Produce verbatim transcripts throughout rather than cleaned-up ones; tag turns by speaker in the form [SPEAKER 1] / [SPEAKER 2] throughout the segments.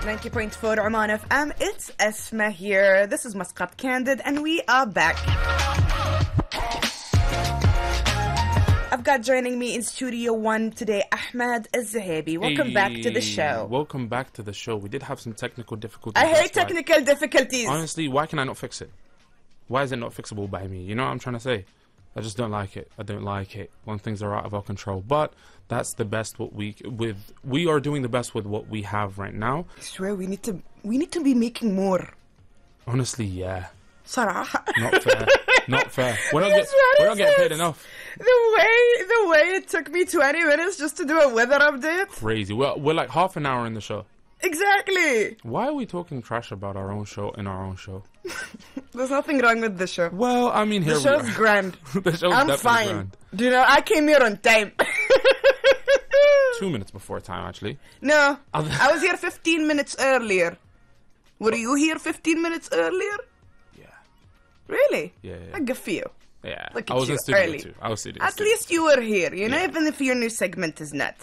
[SPEAKER 1] ninety point four Oman F M. It's Esma here. This is Muscat Candid, and we are back. I've got joining me in Studio One today, Ahmed Al-Zahabi. Welcome
[SPEAKER 2] hey,
[SPEAKER 1] back to the show.
[SPEAKER 2] Welcome back to the show. We did have some technical difficulties.
[SPEAKER 1] I hate technical
[SPEAKER 2] why.
[SPEAKER 1] difficulties.
[SPEAKER 2] Honestly, why can I not fix it? Why is it not fixable by me? You know what I'm trying to say? I just don't like it. I don't like it when things are out of our control. But that's the best what we with. We are doing the best with what we have right now.
[SPEAKER 1] I swear we need to. We need to be making more.
[SPEAKER 2] Honestly, yeah.
[SPEAKER 1] صراحة.
[SPEAKER 2] Not fair. Not fair. We're not,
[SPEAKER 1] Yes,
[SPEAKER 2] get,
[SPEAKER 1] what
[SPEAKER 2] we're
[SPEAKER 1] is
[SPEAKER 2] not getting paid
[SPEAKER 1] this?
[SPEAKER 2] enough.
[SPEAKER 1] The way the way it took me twenty minutes just to do a weather update.
[SPEAKER 2] Crazy. We're we're like half an hour in the show.
[SPEAKER 1] Exactly.
[SPEAKER 2] Why are we talking trash about our own show in our own show?
[SPEAKER 1] There's nothing wrong with the show.
[SPEAKER 2] Well, I mean, here
[SPEAKER 1] The
[SPEAKER 2] we
[SPEAKER 1] show's
[SPEAKER 2] are.
[SPEAKER 1] grand.
[SPEAKER 2] The show's
[SPEAKER 1] I'm
[SPEAKER 2] definitely
[SPEAKER 1] fine.
[SPEAKER 2] grand.
[SPEAKER 1] Do you know, I came here on time.
[SPEAKER 2] Two minutes before time, actually.
[SPEAKER 1] No,
[SPEAKER 2] Other-
[SPEAKER 1] I was here fifteen minutes earlier. Were you here fifteen minutes earlier?
[SPEAKER 2] Yeah.
[SPEAKER 1] Really?
[SPEAKER 2] Yeah, yeah.
[SPEAKER 1] Good for you.
[SPEAKER 2] Yeah.
[SPEAKER 1] Look
[SPEAKER 2] I
[SPEAKER 1] at
[SPEAKER 2] was
[SPEAKER 1] you,
[SPEAKER 2] in studio
[SPEAKER 1] early.
[SPEAKER 2] too. I was studio.
[SPEAKER 1] At
[SPEAKER 2] studio.
[SPEAKER 1] least you were here, you know,
[SPEAKER 2] Yeah.
[SPEAKER 1] even if your new segment is not.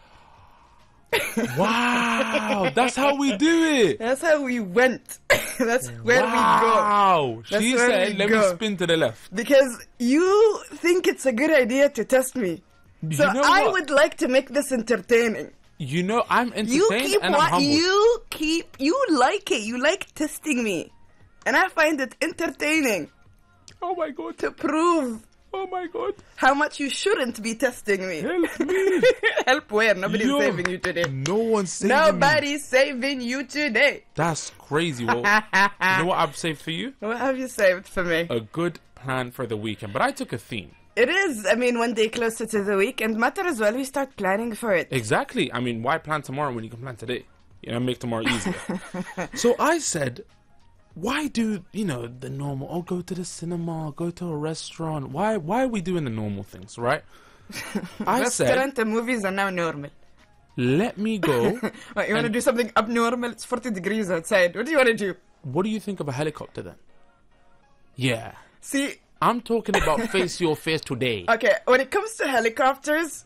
[SPEAKER 2] Wow, that's how we do it.
[SPEAKER 1] That's how we went. That's where
[SPEAKER 2] Wow.
[SPEAKER 1] That's
[SPEAKER 2] She
[SPEAKER 1] where
[SPEAKER 2] said,
[SPEAKER 1] we
[SPEAKER 2] let
[SPEAKER 1] go.
[SPEAKER 2] me spin to the left.
[SPEAKER 1] we go. Because you think it's a good idea to test me. So
[SPEAKER 2] you know
[SPEAKER 1] I
[SPEAKER 2] what?
[SPEAKER 1] would like to make this entertaining.
[SPEAKER 2] You know, I'm
[SPEAKER 1] You
[SPEAKER 2] entertained
[SPEAKER 1] keep
[SPEAKER 2] and I'm
[SPEAKER 1] what
[SPEAKER 2] humble.
[SPEAKER 1] you keep you like it. You like testing me. And I find it entertaining
[SPEAKER 2] Oh my God.
[SPEAKER 1] to prove
[SPEAKER 2] Oh my God.
[SPEAKER 1] how much you shouldn't be testing me.
[SPEAKER 2] Help me.
[SPEAKER 1] Help where? Nobody's
[SPEAKER 2] Yo,
[SPEAKER 1] saving you today.
[SPEAKER 2] No one's saving me.
[SPEAKER 1] Nobody's saving you today.
[SPEAKER 2] That's crazy. Well, you know what I've saved for you?
[SPEAKER 1] What have you saved for me?
[SPEAKER 2] A good plan for the weekend. But I took a theme.
[SPEAKER 1] It is, I mean, one day closer to the weekend. Matter as well, we start planning for it.
[SPEAKER 2] Exactly. I mean, why plan tomorrow when you can plan today? You know, make tomorrow easier. So I said, why do, you know, the normal, oh, go to the cinema, go to a restaurant. Why why are we doing the normal things, right? I said,
[SPEAKER 1] Restaurant and movies are now normal.
[SPEAKER 2] let me go.
[SPEAKER 1] What, you want to
[SPEAKER 2] And-
[SPEAKER 1] do something abnormal? It's forty degrees outside. What do you want to do?
[SPEAKER 2] What do you think of a helicopter then? Yeah.
[SPEAKER 1] See,
[SPEAKER 2] I'm talking about face your face today.
[SPEAKER 1] okay, when it comes to helicopters,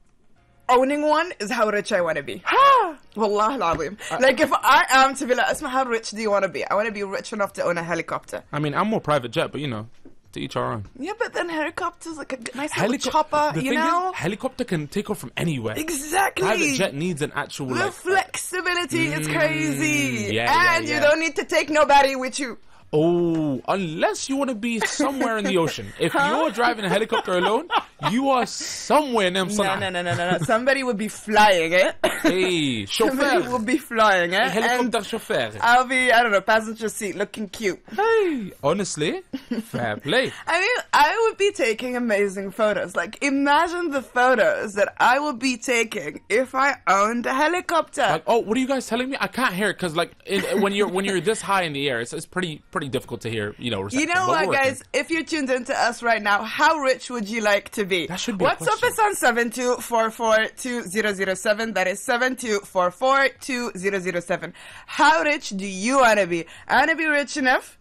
[SPEAKER 1] owning one is how rich I want to be. Wallah al-azim. Like, if I am to be like, Asma, how rich do you want to be? I want to be rich enough to own a helicopter.
[SPEAKER 2] I mean, I'm more private jet, but you know, to each our own.
[SPEAKER 1] Yeah, but then helicopters, like a g- nice
[SPEAKER 2] Helico-
[SPEAKER 1] little chopper,
[SPEAKER 2] the
[SPEAKER 1] you
[SPEAKER 2] thing
[SPEAKER 1] know?
[SPEAKER 2] is, helicopter can take off from anywhere.
[SPEAKER 1] Exactly.
[SPEAKER 2] Private jet needs an actual,
[SPEAKER 1] The
[SPEAKER 2] like,
[SPEAKER 1] flexibility is
[SPEAKER 2] Mm,
[SPEAKER 1] crazy.
[SPEAKER 2] yeah, yeah,
[SPEAKER 1] and you
[SPEAKER 2] yeah.
[SPEAKER 1] don't need to take nobody with you.
[SPEAKER 2] oh, unless you want to be somewhere in the ocean. If you're driving a helicopter alone, you are somewhere in them.
[SPEAKER 1] No, no, no, no, no, no. Somebody would be flying it.
[SPEAKER 2] Hey,
[SPEAKER 1] Somebody
[SPEAKER 2] chauffeur.
[SPEAKER 1] would be flying it.
[SPEAKER 2] Helicopter
[SPEAKER 1] And
[SPEAKER 2] chauffeur.
[SPEAKER 1] I'll be, I don't know, passenger seat looking cute.
[SPEAKER 2] Hey, honestly, fair play.
[SPEAKER 1] I mean, I would be taking amazing photos. Like, imagine the photos that I would be taking if I owned a helicopter.
[SPEAKER 2] Like, oh, what are you guys telling me? I can't hear it because, like, it, when you're when you're this high in the air, it's, it's pretty pretty difficult to hear. You know,
[SPEAKER 1] You
[SPEAKER 2] reception,
[SPEAKER 1] know
[SPEAKER 2] but
[SPEAKER 1] what,
[SPEAKER 2] we're working.
[SPEAKER 1] guys? If you're tuned into us right now, how rich would you like to be?
[SPEAKER 2] That should be a
[SPEAKER 1] What's up?
[SPEAKER 2] question.
[SPEAKER 1] It's on seven two four four two zero zero seven. That is seven two four four two zero zero seven. How rich do you want to be? I want to be rich enough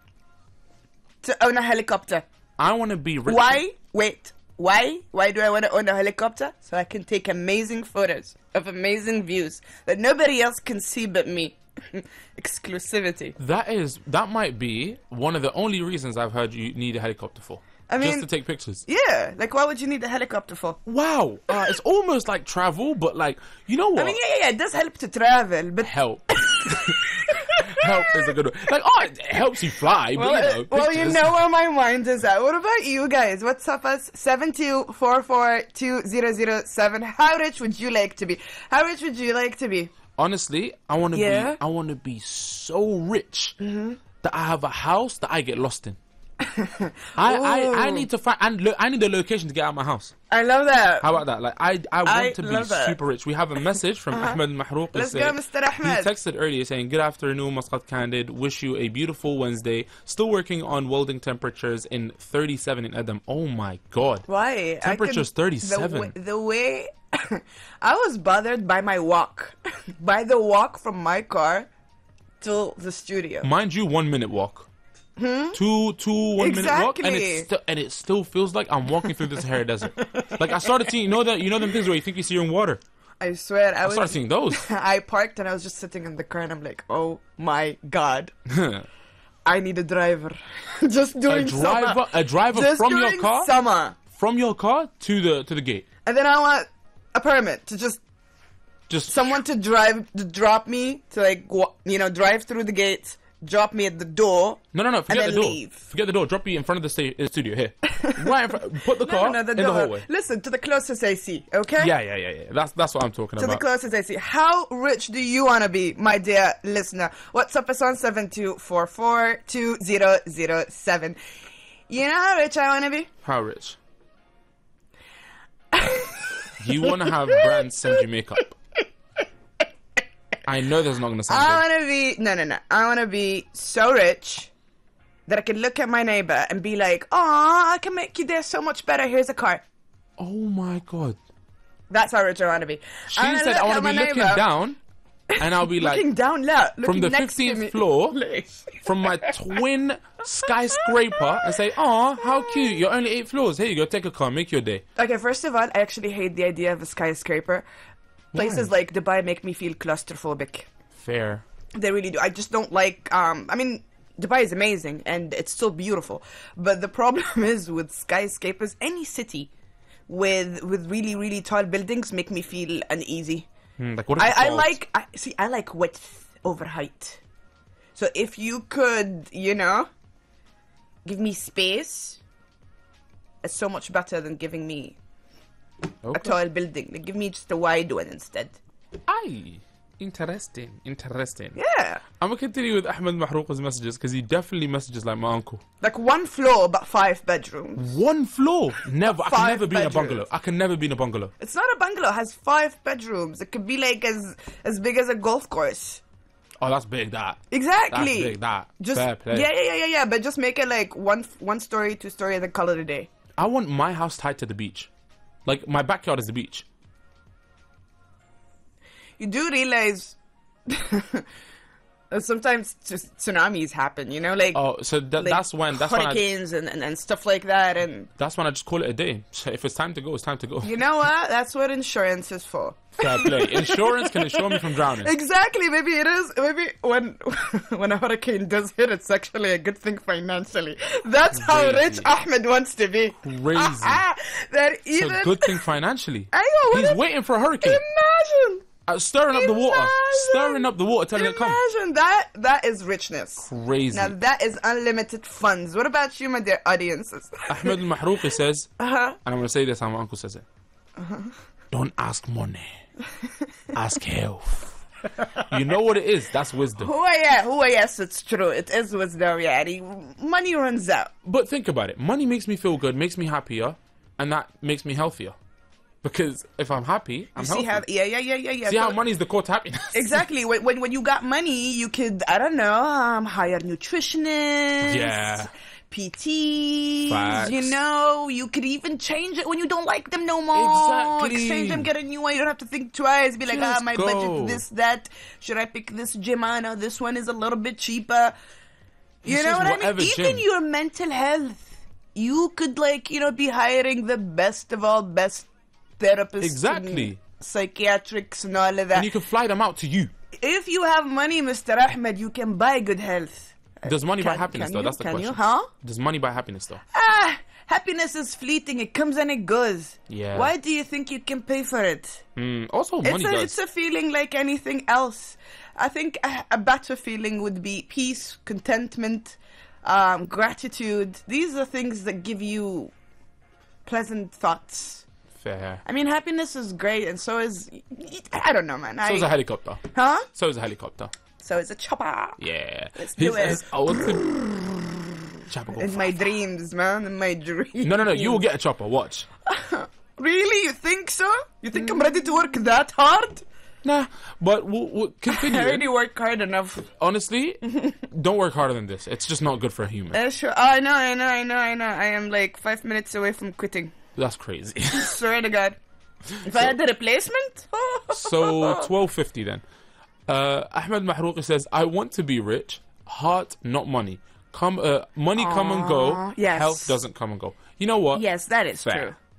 [SPEAKER 1] to own a helicopter.
[SPEAKER 2] I want to be rich.
[SPEAKER 1] Why? Wait. Why? Why do I want to own a helicopter? So I can take amazing photos of amazing views that nobody else can see but me. Exclusivity.
[SPEAKER 2] That is that might be one of the only reasons I've heard you need a helicopter for.
[SPEAKER 1] I mean-
[SPEAKER 2] just to take pictures.
[SPEAKER 1] Yeah. Like, why would you need a helicopter for?
[SPEAKER 2] Wow, uh, it's almost like travel, but like you know what?
[SPEAKER 1] I mean, yeah, yeah, yeah. It does help to travel, but
[SPEAKER 2] help. Help is a good one. Like, oh, it helps you fly, but
[SPEAKER 1] well,
[SPEAKER 2] you know.
[SPEAKER 1] uh, well, you
[SPEAKER 2] pictures.
[SPEAKER 1] know where my mind is at. What about you guys? What's up, us? seven two four four two zero zero seven. How rich would you like to be? How rich would you like to be?
[SPEAKER 2] Honestly, I want to
[SPEAKER 1] Yeah?
[SPEAKER 2] be. I want to be so rich that I have a house that I get lost in. I, I I need to find and look. I need a location to get out of my house.
[SPEAKER 1] I love that.
[SPEAKER 2] How about that? Like I I want
[SPEAKER 1] I
[SPEAKER 2] to be
[SPEAKER 1] love that.
[SPEAKER 2] super rich. We have a message from Ahmed Mahrouq.
[SPEAKER 1] Let's
[SPEAKER 2] saying-
[SPEAKER 1] go, Mister Ahmed.
[SPEAKER 2] He texted earlier saying, "Good afternoon, Muscat Candid. Wish you a beautiful Wednesday. Still working on welding temperatures in thirty-seven in Edam. Oh my God.
[SPEAKER 1] Why? I
[SPEAKER 2] Temperature's
[SPEAKER 1] can-
[SPEAKER 2] thirty-seven.
[SPEAKER 1] The way, the way I was bothered by my walk, by the walk from my car to the studio.
[SPEAKER 2] Mind you, one minute walk. Two, two, one minute walk, and
[SPEAKER 1] Exactly.
[SPEAKER 2] it's sti- and it still feels like I'm walking through this Sahara desert. Like I started seeing, you know that, you know them things where you think you see in water.
[SPEAKER 1] I swear, I
[SPEAKER 2] I
[SPEAKER 1] was.
[SPEAKER 2] started seeing those.
[SPEAKER 1] I parked and I was just sitting in the car and I'm like, oh my god, I need a driver. Just
[SPEAKER 2] a
[SPEAKER 1] doing
[SPEAKER 2] driver,
[SPEAKER 1] summer.
[SPEAKER 2] a driver
[SPEAKER 1] Just
[SPEAKER 2] from your
[SPEAKER 1] doing
[SPEAKER 2] car,
[SPEAKER 1] summer.
[SPEAKER 2] from your car to the to the gate.
[SPEAKER 1] And then I want a permit to just
[SPEAKER 2] Just
[SPEAKER 1] someone to drive to drop me to like wa- you know drive through the gates, drop me at the door.
[SPEAKER 2] No, no, no. Forget
[SPEAKER 1] and
[SPEAKER 2] the
[SPEAKER 1] then
[SPEAKER 2] door.
[SPEAKER 1] leave.
[SPEAKER 2] Forget the door. Drop you in front of the sta- uh, studio here. Right in front. Put the car
[SPEAKER 1] No, no, the
[SPEAKER 2] in the
[SPEAKER 1] door.
[SPEAKER 2] hallway.
[SPEAKER 1] Listen to the closest I see. Okay.
[SPEAKER 2] Yeah, yeah, yeah, yeah. That's that's what I'm talking
[SPEAKER 1] To the
[SPEAKER 2] about.
[SPEAKER 1] closest I see. How rich do you want to be, my dear listener? What's up? Us on seven two four four two zero zero seven. You know how rich I want to be?
[SPEAKER 2] How rich? You want to have brands send you makeup? I know there's not going to sound
[SPEAKER 1] I
[SPEAKER 2] good.
[SPEAKER 1] want to be no, no, no. I want to be so rich that I can look at my neighbor and be like, "Oh, I can make you there so much better. Here's a car."
[SPEAKER 2] Oh my god.
[SPEAKER 1] That's how rich I want to be.
[SPEAKER 2] She
[SPEAKER 1] wanna
[SPEAKER 2] said
[SPEAKER 1] look
[SPEAKER 2] I want
[SPEAKER 1] at
[SPEAKER 2] to be
[SPEAKER 1] my
[SPEAKER 2] looking
[SPEAKER 1] neighbor,
[SPEAKER 2] down, and I'll be like,
[SPEAKER 1] looking down low,
[SPEAKER 2] from
[SPEAKER 1] looking
[SPEAKER 2] the
[SPEAKER 1] next to me.
[SPEAKER 2] fifteenth floor, from my twin skyscraper, and say, "Oh, how cute! You're only eight floors. Here you go. Take a car. Make your day."
[SPEAKER 1] Okay, first of all, I actually hate the idea of a skyscraper. Places
[SPEAKER 2] Why?
[SPEAKER 1] like Dubai make me feel claustrophobic.
[SPEAKER 2] Fair.
[SPEAKER 1] They really do. I just don't like. Um, I mean, Dubai is amazing and it's so beautiful, but the problem is with skyscrapers. Any city with with really really tall buildings make me feel uneasy.
[SPEAKER 2] Hmm, like what? If
[SPEAKER 1] I,
[SPEAKER 2] it's
[SPEAKER 1] I
[SPEAKER 2] old?
[SPEAKER 1] like. I see. I like width over height. So if you could, you know, give me space, it's so much better than giving me a
[SPEAKER 2] Okay.
[SPEAKER 1] tall building. Like, give me just a wide one instead.
[SPEAKER 2] Aye. Interesting. Interesting.
[SPEAKER 1] Yeah.
[SPEAKER 2] I'm gonna continue with Ahmed Mahrouq's messages because he definitely messages like my uncle.
[SPEAKER 1] Like one floor, but five bedrooms.
[SPEAKER 2] One floor. Never. I can
[SPEAKER 1] Five
[SPEAKER 2] never be in a
[SPEAKER 1] bedrooms.
[SPEAKER 2] bungalow. I can never be in a bungalow.
[SPEAKER 1] It's not a bungalow. It has five bedrooms. It could be like as as big as a golf course.
[SPEAKER 2] Oh, that's big. That.
[SPEAKER 1] Exactly.
[SPEAKER 2] That's big. That.
[SPEAKER 1] Just
[SPEAKER 2] Fair play.
[SPEAKER 1] yeah, yeah, yeah, yeah, yeah. But just make it like one one story, two story, and then call it a day.
[SPEAKER 2] I want my house tied to the beach. Like my backyard is the beach.
[SPEAKER 1] You do realize that sometimes just tsunamis happen. You know, like.
[SPEAKER 2] Oh, so th-
[SPEAKER 1] like
[SPEAKER 2] that's when that's when I,
[SPEAKER 1] hurricanes and, and, and stuff like that. And
[SPEAKER 2] that's when I just call it a day. If it's time to go, it's time to go.
[SPEAKER 1] you know what? That's what insurance is for.
[SPEAKER 2] Fair play. Insurance can insure me from drowning.
[SPEAKER 1] Exactly. Maybe it is. Maybe when when a hurricane does hit, it's actually a good thing financially. That's how
[SPEAKER 2] Crazy.
[SPEAKER 1] rich Ahmed wants to be.
[SPEAKER 2] Crazy.
[SPEAKER 1] That
[SPEAKER 2] It's
[SPEAKER 1] even.
[SPEAKER 2] a good thing financially.
[SPEAKER 1] I know.
[SPEAKER 2] He's
[SPEAKER 1] what
[SPEAKER 2] waiting for a hurricane.
[SPEAKER 1] Imagine.
[SPEAKER 2] Uh, stirring up the water.
[SPEAKER 1] Imagine.
[SPEAKER 2] Stirring up the water, telling it come.
[SPEAKER 1] Imagine that. That is richness.
[SPEAKER 2] Crazy.
[SPEAKER 1] Now that is unlimited funds. What about you, my dear audiences?
[SPEAKER 2] Ahmed al-Mahrouqi says,
[SPEAKER 1] Uh-huh.
[SPEAKER 2] and I'm going to say this how my uncle says it. Don't ask money. Ask health. You know what it is? That's wisdom.
[SPEAKER 1] Who I am? Who I yes, it's true. It is wisdom. Yeah, money runs out.
[SPEAKER 2] But think about it. Money makes me feel good, makes me happier, and that makes me healthier. Because if I'm happy, I'm
[SPEAKER 1] You see
[SPEAKER 2] healthy.
[SPEAKER 1] how? Yeah, yeah, yeah, yeah, yeah.
[SPEAKER 2] See how
[SPEAKER 1] So-
[SPEAKER 2] money is the core to happiness?
[SPEAKER 1] Exactly. When, when when you got money, you could I don't know um, hire nutritionists.
[SPEAKER 2] Yeah.
[SPEAKER 1] P Ts.
[SPEAKER 2] Facts.
[SPEAKER 1] You know, you could even change it when you don't like them no more.
[SPEAKER 2] Exactly.
[SPEAKER 1] Exchange them, get a new one. You don't have to think twice. Be like, ah,
[SPEAKER 2] Just
[SPEAKER 1] my
[SPEAKER 2] go.
[SPEAKER 1] budget this that. Should I pick this gym? I know this one is a little bit cheaper. You
[SPEAKER 2] This
[SPEAKER 1] know
[SPEAKER 2] is
[SPEAKER 1] what I mean?
[SPEAKER 2] whatever
[SPEAKER 1] Even
[SPEAKER 2] gym.
[SPEAKER 1] your mental health, you could like you know be hiring the best of all best therapists,
[SPEAKER 2] Exactly.
[SPEAKER 1] and psychiatrics, and all of that.
[SPEAKER 2] And you can fly them out to you.
[SPEAKER 1] If you have money, Mister Ahmed, you can buy good health.
[SPEAKER 2] Does money buy
[SPEAKER 1] Can-
[SPEAKER 2] happiness,
[SPEAKER 1] can
[SPEAKER 2] though?
[SPEAKER 1] you?
[SPEAKER 2] That's the
[SPEAKER 1] Can
[SPEAKER 2] question.
[SPEAKER 1] you? Huh?
[SPEAKER 2] Does money buy happiness, though?
[SPEAKER 1] Ah, happiness is fleeting. It comes and it goes.
[SPEAKER 2] Yeah.
[SPEAKER 1] Why do you think you can pay for it?
[SPEAKER 2] Mm, also,
[SPEAKER 1] It's
[SPEAKER 2] money
[SPEAKER 1] a,
[SPEAKER 2] does.
[SPEAKER 1] it's a feeling like anything else. I think a, a better feeling would be peace, contentment, um, gratitude. These are things that give you pleasant thoughts.
[SPEAKER 2] Fair.
[SPEAKER 1] I mean, happiness is great, and so is I don't know, man.
[SPEAKER 2] So
[SPEAKER 1] I,
[SPEAKER 2] is a helicopter.
[SPEAKER 1] huh?
[SPEAKER 2] So is a helicopter.
[SPEAKER 1] So is a chopper.
[SPEAKER 2] Yeah.
[SPEAKER 1] Let's
[SPEAKER 2] He
[SPEAKER 1] do it.
[SPEAKER 2] says, I want to... Chopper go
[SPEAKER 1] In
[SPEAKER 2] fly.
[SPEAKER 1] my dreams, man. In my dreams.
[SPEAKER 2] No, no, no. You will get a chopper. Watch.
[SPEAKER 1] Really? You think so? You think I'm ready to work that hard?
[SPEAKER 2] Nah, but we'll, we'll continue.
[SPEAKER 1] I already work hard enough.
[SPEAKER 2] Honestly, don't work harder than this. It's just not good for a human.
[SPEAKER 1] Uh, sure. Oh, I know, I know, I know, I know. I am like five minutes away from quitting.
[SPEAKER 2] That's crazy.
[SPEAKER 1] Swear to God. If I had the replacement?
[SPEAKER 2] So twelve fifty then. Uh, Ahmed Mahrouqi says, "I want to be rich, heart, not money. Come, uh, money come and go.
[SPEAKER 1] yes.
[SPEAKER 2] Health doesn't come and go. You know what?
[SPEAKER 1] Yes, that is
[SPEAKER 2] Fair.
[SPEAKER 1] true.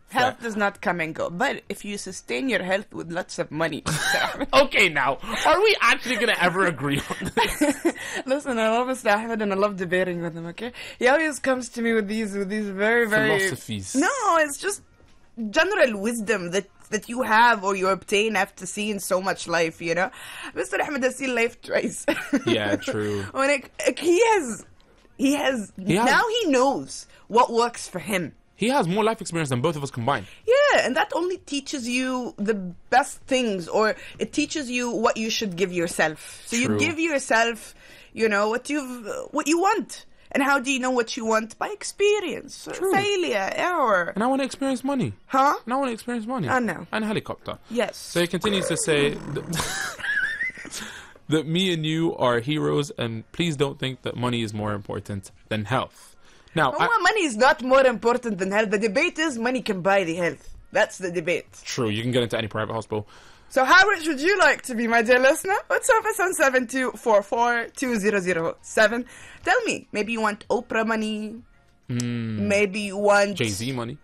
[SPEAKER 1] Health does not come and go. But if you sustain your health with lots of money.
[SPEAKER 2] Okay, now, are we actually going to ever agree on this?
[SPEAKER 1] Listen, I love Mister Ahmed and I love debating with him, okay? He always comes to me with these with these very, very...
[SPEAKER 2] Philosophies.
[SPEAKER 1] No, it's just general wisdom that that you have or you obtain after seeing so much life, you know? Mister Ahmed has seen life twice.
[SPEAKER 2] Yeah, true.
[SPEAKER 1] When it, it- he has... He has...
[SPEAKER 2] He has-
[SPEAKER 1] now he knows what works for him.
[SPEAKER 2] He has more life experience than both of us combined.
[SPEAKER 1] Yeah, and that only teaches you the best things, or it teaches you what you should give yourself. So
[SPEAKER 2] True.
[SPEAKER 1] you give yourself, you know, what you what you want. And how do you know what you want? By experience,
[SPEAKER 2] True.
[SPEAKER 1] failure, error.
[SPEAKER 2] And I want to experience money.
[SPEAKER 1] Huh?
[SPEAKER 2] And I want to experience money.
[SPEAKER 1] I know.
[SPEAKER 2] And a helicopter.
[SPEAKER 1] Yes.
[SPEAKER 2] So he continues to say that, that me and you are heroes, and please don't think that money is more important than health. Now,
[SPEAKER 1] Well,
[SPEAKER 2] I,
[SPEAKER 1] money is not more important than health. The debate is money can buy the health. That's the debate.
[SPEAKER 2] true, you can get into any private hospital.
[SPEAKER 1] So how rich would you like to be, my dear listener? WhatsApp us on seven two four four two zero zero seven. Tell me, maybe you want Oprah money. Maybe you want...
[SPEAKER 2] Jay-Z money.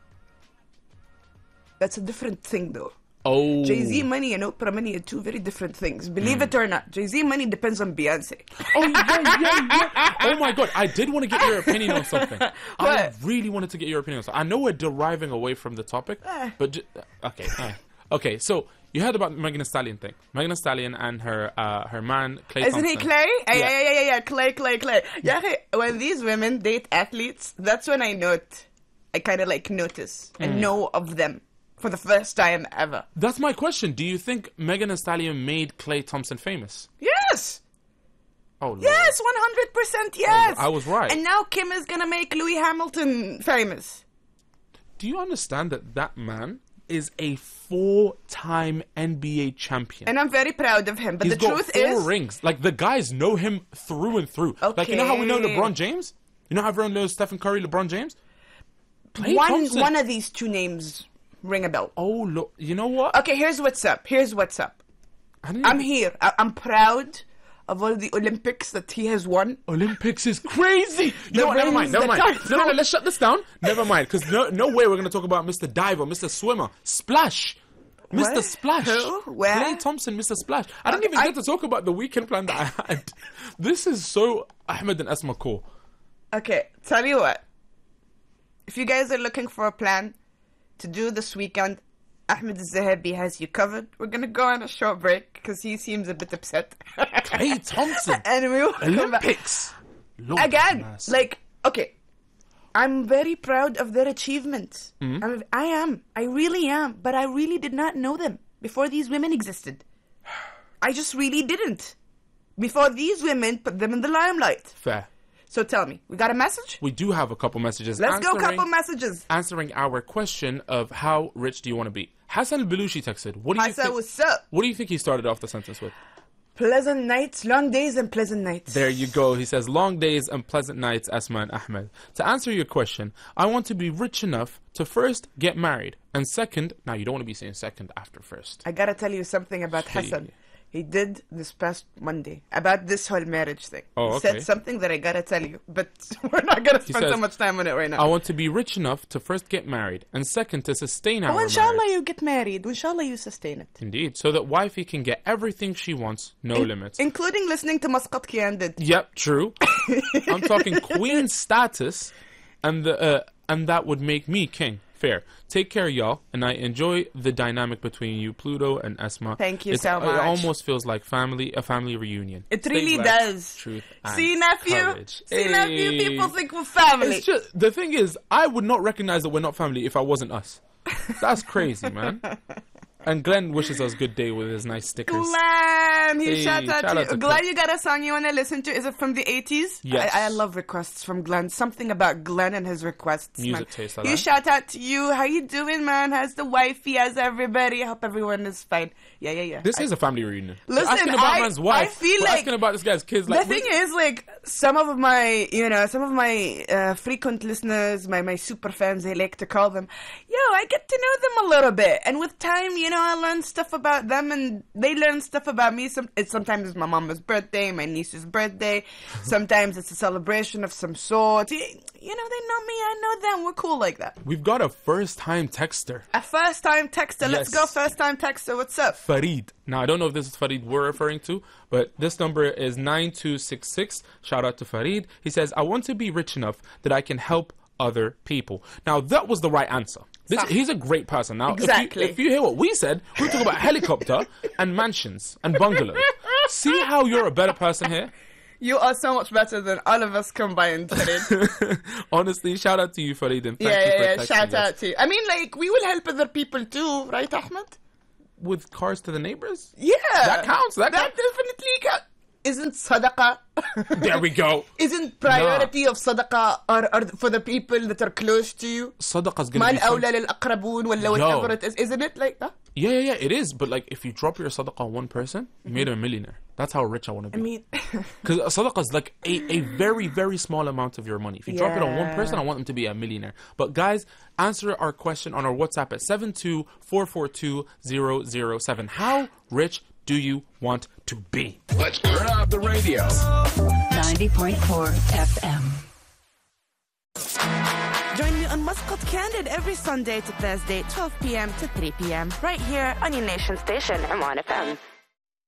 [SPEAKER 1] That's a different thing, though.
[SPEAKER 2] Oh.
[SPEAKER 1] Jay-Z money and Oprah money are two very different things. Believe it or not, Jay-Z money depends on Beyonce.
[SPEAKER 2] Oh, yeah, yeah, yeah. Oh, my God. I did want to get your opinion on something. I
[SPEAKER 1] What?
[SPEAKER 2] really wanted to get your opinion on something. I know we're deriving away from the topic,
[SPEAKER 1] Eh.
[SPEAKER 2] but... Ju- okay. eh. Okay, so you heard about Megan Thee Stallion thing. Megan Thee Stallion and her uh, her man, Clay
[SPEAKER 1] Isn't he
[SPEAKER 2] Thompson.
[SPEAKER 1] Clay? Yeah,
[SPEAKER 2] Yeah.
[SPEAKER 1] yeah, yeah, yeah, yeah. Clay, Clay, Clay. Yeah, hey, when these women date athletes, that's when I note, I kind of like notice
[SPEAKER 2] Mm.
[SPEAKER 1] and know of them for the first time ever.
[SPEAKER 2] That's my question. Do you think Megan Thee Stallion made Clay Thompson famous?
[SPEAKER 1] Yes!
[SPEAKER 2] Oh, Lord.
[SPEAKER 1] Yes, one hundred percent yes!
[SPEAKER 2] I was right.
[SPEAKER 1] And now Kim is gonna make Louis Hamilton famous.
[SPEAKER 2] Do you understand that that man is a four-time N B A champion?
[SPEAKER 1] And I'm very proud of him. But
[SPEAKER 2] He's
[SPEAKER 1] the
[SPEAKER 2] got
[SPEAKER 1] truth
[SPEAKER 2] four
[SPEAKER 1] is...
[SPEAKER 2] rings. Like, the guys know him through and through. Like, you know how we know
[SPEAKER 1] Okay.
[SPEAKER 2] LeBron James? You know how everyone knows Stephen Curry, LeBron James? Klay
[SPEAKER 1] One,
[SPEAKER 2] Thompson.
[SPEAKER 1] one of these two names ring a bell.
[SPEAKER 2] Oh, look. You know what?
[SPEAKER 1] Okay, here's what's up. Here's what's up.
[SPEAKER 2] I didn't
[SPEAKER 1] I'm
[SPEAKER 2] even-
[SPEAKER 1] here. I- I'm proud of all the Olympics that he has won.
[SPEAKER 2] Olympics is crazy. You
[SPEAKER 1] The
[SPEAKER 2] know what? Never mind.
[SPEAKER 1] rings,
[SPEAKER 2] Never
[SPEAKER 1] the
[SPEAKER 2] mind.
[SPEAKER 1] title.
[SPEAKER 2] No, no, no. Let's shut this down. Never mind. Because no, no way we're going to talk about Mister Diver, Mister Swimmer, Splash. Mister
[SPEAKER 1] What?
[SPEAKER 2] Splash.
[SPEAKER 1] Who? Where?
[SPEAKER 2] Klay Thompson, Mister Splash. I didn't
[SPEAKER 1] Okay,
[SPEAKER 2] even
[SPEAKER 1] I-
[SPEAKER 2] get to talk about the weekend plan that I had. This is so Ahmed and Esma cool.
[SPEAKER 1] Okay, tell you what. If you guys are looking for a plan to do this weekend, Ahmed Zahabi has you covered. We're going to go on a short break because he seems a bit upset.
[SPEAKER 2] Klay Thompson.
[SPEAKER 1] And we will come back.
[SPEAKER 2] Olympics. Lord
[SPEAKER 1] Again,
[SPEAKER 2] have mercy.
[SPEAKER 1] like, okay, I'm very proud of their achievements.
[SPEAKER 2] Mm-hmm.
[SPEAKER 1] I'm, I am. I really am. But I really did not know them before these women existed. I just really didn't. Before these women put them in the limelight.
[SPEAKER 2] Fair.
[SPEAKER 1] So tell me, we got a message?
[SPEAKER 2] We do have a couple messages.
[SPEAKER 1] Let's go,
[SPEAKER 2] answering-
[SPEAKER 1] couple messages.
[SPEAKER 2] Answering our question of how rich do you want to be? Hassan Belushi texted. What do you
[SPEAKER 1] Hassan,
[SPEAKER 2] think?
[SPEAKER 1] what's up?
[SPEAKER 2] What do you think he started off the sentence with?
[SPEAKER 1] Pleasant nights, long days, and pleasant nights.
[SPEAKER 2] There you go. He says, long days and pleasant nights, Asma and Ahmed. To answer your question, I want to be rich enough to first get married. And second, now you don't want to be saying second after first.
[SPEAKER 1] I gotta tell you something about
[SPEAKER 2] Hey.
[SPEAKER 1] Hassan. He did this past Monday about this whole marriage thing.
[SPEAKER 2] Oh,
[SPEAKER 1] He
[SPEAKER 2] okay.
[SPEAKER 1] said something that I gotta tell you, but we're not gonna spend so
[SPEAKER 2] says,
[SPEAKER 1] much time on it right now.
[SPEAKER 2] I want to be rich enough to first get married. And second, to sustain our
[SPEAKER 1] Oh, inshallah
[SPEAKER 2] marriage.
[SPEAKER 1] you get married. Inshallah you sustain it.
[SPEAKER 2] Indeed. So that wifey can get everything she wants, no limits.
[SPEAKER 1] Including listening to Masqat Kian did.
[SPEAKER 2] Yep, true. I'm talking queen status, and the uh, and that would make me king. Fair. Take care, y'all, and I enjoy the dynamic between you, Pluto and Esma.
[SPEAKER 1] Thank you
[SPEAKER 2] It's-
[SPEAKER 1] so much.
[SPEAKER 2] It almost feels like family, a family reunion.
[SPEAKER 1] It
[SPEAKER 2] Stay
[SPEAKER 1] really
[SPEAKER 2] blessed,
[SPEAKER 1] does.
[SPEAKER 2] Truth and
[SPEAKER 1] See, nephew?
[SPEAKER 2] courage.
[SPEAKER 1] See, nephew?
[SPEAKER 2] Hey.
[SPEAKER 1] People think we're family.
[SPEAKER 2] It's just the thing is, I would not recognize that we're not family if I wasn't us. That's crazy, man. And Glenn wishes us good day with his nice stickers.
[SPEAKER 1] Glenn, he
[SPEAKER 2] Hey,
[SPEAKER 1] shout out
[SPEAKER 2] shout
[SPEAKER 1] to
[SPEAKER 2] out
[SPEAKER 1] you.
[SPEAKER 2] to
[SPEAKER 1] Glenn,
[SPEAKER 2] Glenn.
[SPEAKER 1] you got a song you want to listen to? Is it from the eighties?
[SPEAKER 2] Yes.
[SPEAKER 1] I, I love requests from Glenn. Something about Glenn and his requests.
[SPEAKER 2] Music
[SPEAKER 1] man.
[SPEAKER 2] taste, I
[SPEAKER 1] You
[SPEAKER 2] like.
[SPEAKER 1] shout out to you. How you doing, man? How's the wifey? How's everybody? I hope everyone is fine. Yeah, yeah, yeah.
[SPEAKER 2] This
[SPEAKER 1] I-
[SPEAKER 2] is a family reunion.
[SPEAKER 1] Listen,
[SPEAKER 2] We're asking about
[SPEAKER 1] I-
[SPEAKER 2] man's wife.
[SPEAKER 1] I feel
[SPEAKER 2] We're
[SPEAKER 1] like-
[SPEAKER 2] asking about this guy's kids.
[SPEAKER 1] The
[SPEAKER 2] Like,
[SPEAKER 1] thing is, like, some of my, you know, some of my uh, frequent listeners, my, my super fans, they like to call them, yo, I get to know them a little bit. And with time, you know, I learn stuff about them and they learn stuff about me. Some, it's sometimes it's my mama's birthday, my niece's birthday. Sometimes it's a celebration of some sort. You, you know, they know me, I know them. We're cool like that.
[SPEAKER 2] We've got a first-time texter.
[SPEAKER 1] A first-time texter. Let's
[SPEAKER 2] Yes.
[SPEAKER 1] go first-time texter. What's up?
[SPEAKER 2] Farid. Now, I don't know if this is Farid we're referring to, but this number is nine two six six. Shout out to Farid. He says, I want to be rich enough that I can help other people. Now, that was the right answer. This, he's a great person. Now,
[SPEAKER 1] Exactly.
[SPEAKER 2] if, you, if you hear what we said, we talk about helicopter and mansions and bungalows. See how you're a better person here?
[SPEAKER 1] You are so much better than all of us combined, Farid.
[SPEAKER 2] Honestly, shout out to you, Farid, and thank
[SPEAKER 1] yeah,
[SPEAKER 2] you for
[SPEAKER 1] yeah, yeah.
[SPEAKER 2] texting
[SPEAKER 1] Shout
[SPEAKER 2] us.
[SPEAKER 1] out to you. I mean, like, we will help other people too, right, Ahmed?
[SPEAKER 2] With cars to the neighbors?
[SPEAKER 1] Yeah.
[SPEAKER 2] That counts. That,
[SPEAKER 1] That
[SPEAKER 2] counts.
[SPEAKER 1] definitely counts. Isn't sadaqah?
[SPEAKER 2] There we go.
[SPEAKER 1] Isn't priority of sadaqah or, or for the people that are close to you?
[SPEAKER 2] Sadaqah's gonna
[SPEAKER 1] Man
[SPEAKER 2] be some-
[SPEAKER 1] awla lil aqrabun wala whatever it is. Isn't it like that?
[SPEAKER 2] Yeah, yeah, yeah, it is. But like, if you drop your sadaqah on one person, you made a millionaire. That's how rich I want to
[SPEAKER 1] I
[SPEAKER 2] be.
[SPEAKER 1] mean,
[SPEAKER 2] Because sadaqah is like a, a very, very small amount of your money. If you drop it on one
[SPEAKER 1] Yeah.
[SPEAKER 2] person, I want them to be a millionaire. But guys, answer our question on our WhatsApp at seven two four four two zero zero seven. How rich do you want to be?
[SPEAKER 3] Let's turn up the radio.
[SPEAKER 4] ninety point four F M.
[SPEAKER 1] join me on Muscat Candid every Sunday to Thursday, twelve p.m. to three p.m. right here on your nation station, M one F M.